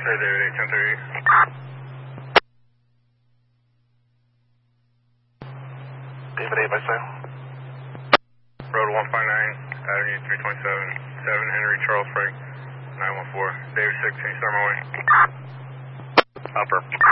Hey, David, 81030. David 8 by 7. Road 159, Avenue 327, 7 Henry Charles Frank, 914. David 6, can you start my way? Upper.